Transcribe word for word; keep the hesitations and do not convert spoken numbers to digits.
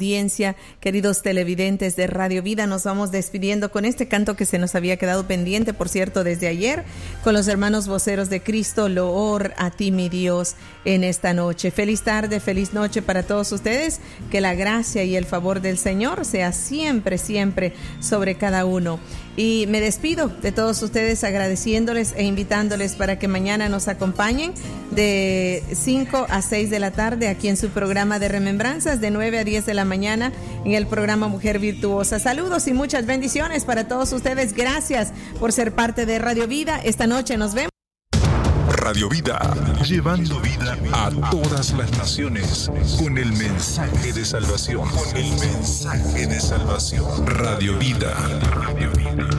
audiencia, queridos televidentes de Radio Vida. Nos vamos despidiendo con este canto que se nos había quedado pendiente, por cierto, desde ayer, con los hermanos voceros de Cristo. Loor a ti, mi Dios, en esta noche. Feliz tarde, feliz noche para todos ustedes. Que la gracia y el favor del Señor sea siempre, siempre sobre cada uno. Y me despido de todos ustedes agradeciéndoles e invitándoles para que mañana nos acompañen de cinco a seis de la tarde aquí en su programa de Remembranzas, de nueve a diez de la mañana en el programa Mujer Virtuosa. Saludos y muchas bendiciones para todos ustedes. Gracias por ser parte de Radio Vida. Esta noche nos vemos. Radio Vida, llevando vida a todas las naciones con el mensaje de salvación. Con el mensaje de salvación. Radio Vida. Radio Vida.